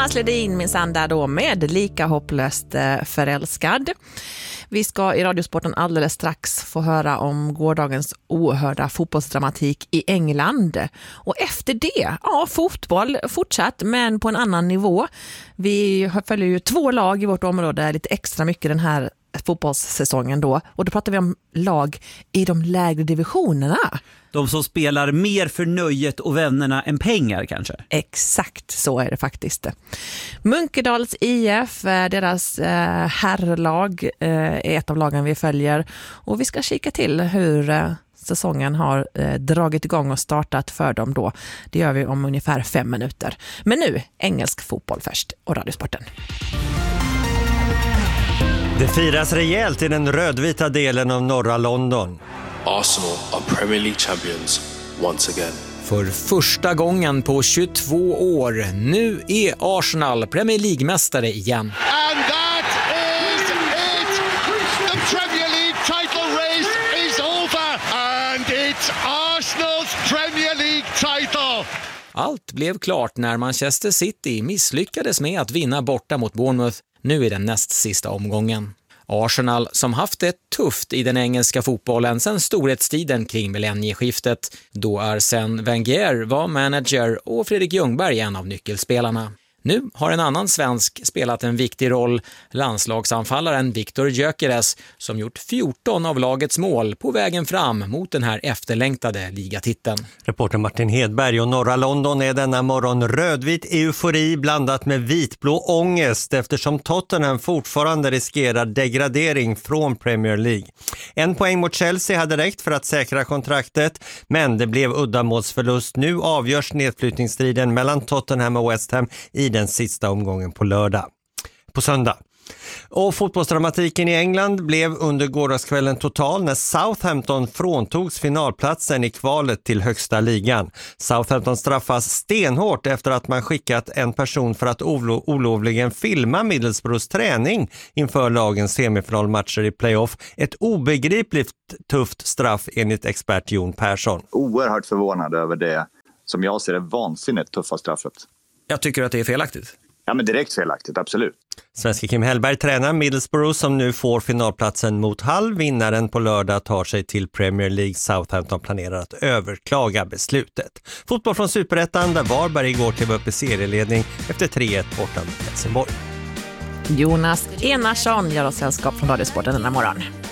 Thomas Ledin minsann där då med Lika hopplöst förälskad. Vi ska i Radiosporten alldeles strax få höra om gårdagens oerhörda fotbollsdramatik i England. Och efter det, fotboll fortsatt men på en annan nivå. Vi följer ju 2 lag i vårt område lite extra mycket den här fotbollssäsongen då. Och då pratar vi om lag i de lägre divisionerna. De som spelar mer för nöjet och vännerna än pengar kanske? Exakt, så är det faktiskt. Munkedals IF, deras herrlag, är ett av lagen vi följer. Och vi ska kika till hur säsongen har dragit igång och startat för dem då. Det gör vi om ungefär 5 minuter. Men nu, engelsk fotboll först och Radiosporten. Det firas rejält i den rödvita delen av norra London. Arsenal are Premier League champions once again. För första gången på 22 år. Nu är Arsenal Premier League-mästare igen. And that is it! The Premier League title race is over and it's Arsenal's Premier League title. Allt blev klart när Manchester City misslyckades med att vinna borta mot Bournemouth nu i den näst sista omgången. Arsenal, som haft det tufft i den engelska fotbollen sedan storhetstiden kring millennieskiftet, då Arsène Wenger var manager och Fredrik Ljungberg en av nyckelspelarna. Nu har en annan svensk spelat en viktig roll, landslagsanfallaren Viktor Gyökeres, som gjort 14 av lagets mål på vägen fram mot den här efterlängtade ligatiteln. Reporter Martin Hedberg. Och norra London är denna morgon rödvit eufori blandat med vitblå ångest eftersom Tottenham fortfarande riskerar degradering från Premier League. 1 poäng mot Chelsea hade räckt för att säkra kontraktet, men det blev uddamålsförlust. Nu avgörs nedflyttningsstriden mellan Tottenham och West Ham i den sista omgången på söndag. Och fotbollsdramatiken i England blev under gårdagskvällen total när Southampton fråntogs finalplatsen i kvalet till högsta ligan. Southampton straffas stenhårt efter att man skickat en person för att olovligen filma Middlesbroughs träning inför lagens semifinalmatcher i playoff. Ett obegripligt tufft straff enligt expert Jon Persson. Oerhört förvånad över det som jag ser det vansinnigt tuffa straffet. Jag tycker att det är felaktigt. Ja, men direkt felaktigt, absolut. Svenska Kim Hellberg tränar Middlesbrough som nu får finalplatsen mot Hull. Vinnaren på lördag tar sig till Premier League. Southampton planerar att överklaga beslutet. Fotboll från Superettan där Varberg igår klev upp i serieledning efter 3-1 borta mot Helsingborg. Jonas Enarsson gör oss sällskap från Radiosporten den här morgonen.